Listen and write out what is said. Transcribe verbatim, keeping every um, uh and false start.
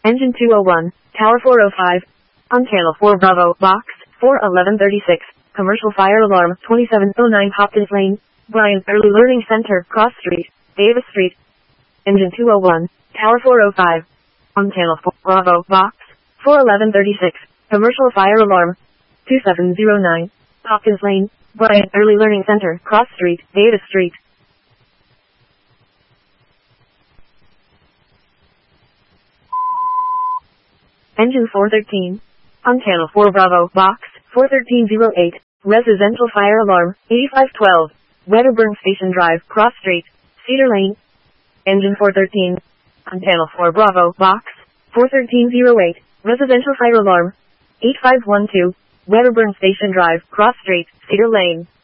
Engine two oh one, Tower four oh five. On channel four Bravo, box, four eleven thirty-six. Commercial fire alarm, twenty-seven oh nine Hopkins Lane, Bryan Early Learning Center, Cross Street, Davis Street. Engine two oh one, Tower four oh five. On channel four Bravo, box, four eleven thirty-six. Commercial fire alarm, twenty-seven oh nine. Hopkins Lane, Bryan Early Learning Center, Cross Street, Davis Street. Engine four thirteen. On channel four Bravo, box, four thirteen oh eight. Residential fire alarm, eighty-five twelve. Wedderburn Station Drive, Cross Street, Cedar Lane. Engine four thirteen. On channel four Bravo, box, four thirteen oh eight. Residential fire alarm, eight five one two. Wedderburn Station Drive, Cross Street, Cedar Lane.